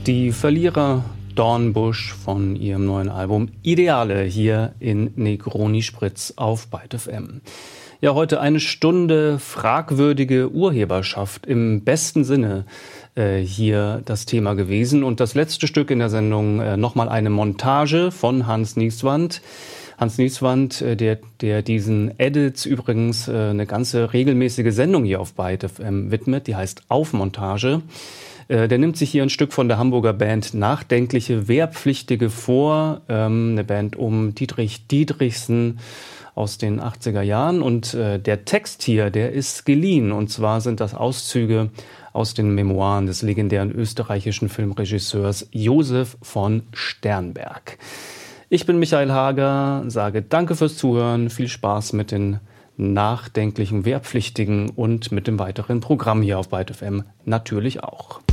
Die Verlierer Dornbusch von ihrem neuen Album Ideale hier in Negroni Spritz auf Byte FM. Ja, heute eine Stunde fragwürdige Urheberschaft im besten Sinne hier das Thema gewesen. Und das letzte Stück in der Sendung nochmal eine Montage von Hans Nieswand. Hans Nieswand, der diesen Edits übrigens eine ganze regelmäßige Sendung hier auf Byte FM widmet, die heißt Aufmontage. Der nimmt sich hier ein Stück von der Hamburger Band Nachdenkliche Wehrpflichtige vor, eine Band um Dietrich Dietrichsen aus den 80er Jahren. Und der Text hier, der ist geliehen. Und zwar sind das Auszüge aus den Memoiren des legendären österreichischen Filmregisseurs Josef von Sternberg. Ich bin Michael Hager, sage danke fürs Zuhören, viel Spaß mit den nachdenklichen Wehrpflichtigen und mit dem weiteren Programm hier auf Byte FM natürlich auch.